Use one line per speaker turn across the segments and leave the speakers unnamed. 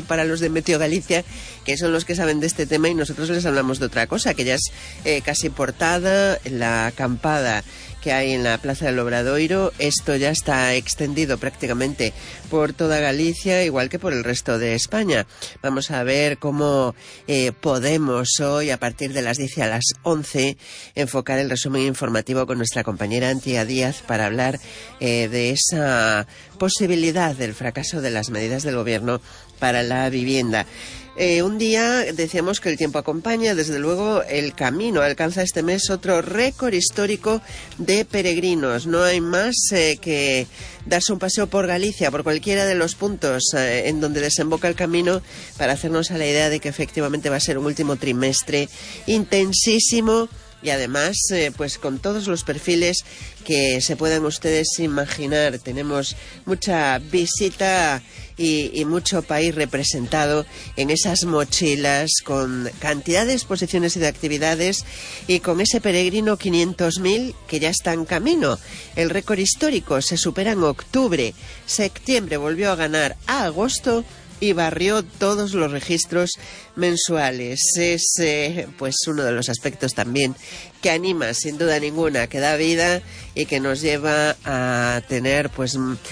para los de Meteo Galicia, que son los que saben de este tema, y nosotros les hablamos de otra cosa, que ya es casi portada, la acampada que hay en la Plaza del Obradoiro. Esto ya está extendido prácticamente por toda Galicia, igual que por el resto de España. Vamos a ver cómo podemos hoy, a partir de las 10 a las 11, enfocar el resumen informativo con nuestra compañera Antía Díaz para hablar de esa posibilidad del fracaso de las medidas del gobierno para la vivienda. Un día decíamos que el tiempo acompaña, desde luego el camino alcanza este mes otro récord histórico de peregrinos. No hay más que darse un paseo por Galicia, por cualquiera de los puntos en donde desemboca el camino, para hacernos a la idea de que efectivamente va a ser un último trimestre intensísimo. Y además, pues con todos los perfiles que se puedan ustedes imaginar. Tenemos mucha visita y mucho país representado en esas mochilas, con cantidad de exposiciones y de actividades, y con ese peregrino 500.000 que ya está en camino. El récord histórico se supera en octubre. Septiembre volvió a ganar a agosto y barrió todos los registros mensuales. Es pues uno de los aspectos también que anima, sin duda ninguna, que da vida y que nos lleva a tener, pues,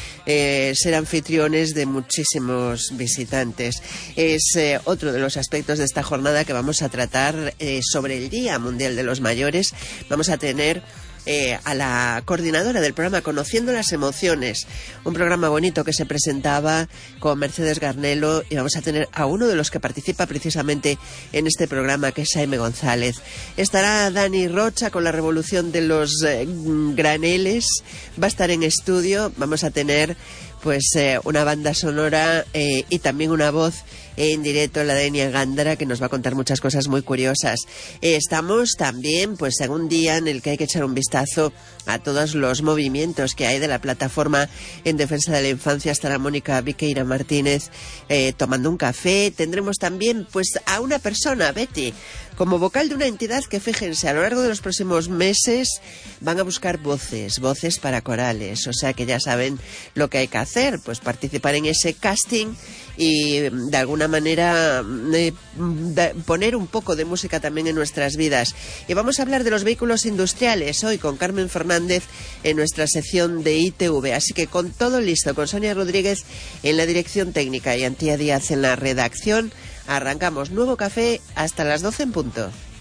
ser anfitriones de muchísimos visitantes. Es otro de los aspectos de esta jornada que vamos a tratar sobre el Día Mundial de los Mayores. Vamos a tener a la coordinadora del programa Conociendo las Emociones, un programa bonito que se presentaba con Mercedes Garnelo, y vamos a tener a uno de los que participa precisamente en este programa, que es Jaime González. Estará Dani Rocha con la revolución de los graneles, va a estar en estudio. Vamos a tener pues una banda sonora y también una voz en directo, la de Enia Gándara, que nos va a contar muchas cosas muy curiosas. Estamos también pues en un día en el que hay que echar un vistazo a todos los movimientos que hay de la plataforma en defensa de la infancia. Estará Mónica Viqueira Martínez tomando un café. Tendremos también pues a una persona, Betty, como vocal de una entidad que, fíjense, a lo largo de los próximos meses van a buscar voces para corales. O sea que ya saben lo que hay que hacer, pues participar en ese casting y de alguna manera poner un poco de música también en nuestras vidas. Y vamos a hablar de los vehículos industriales hoy con Carmen Fernández en nuestra sección de ITV. Así que con todo listo, con Sonia Rodríguez en la dirección técnica y Antía Díaz en la redacción, arrancamos Nuevo Café hasta las 12 en punto.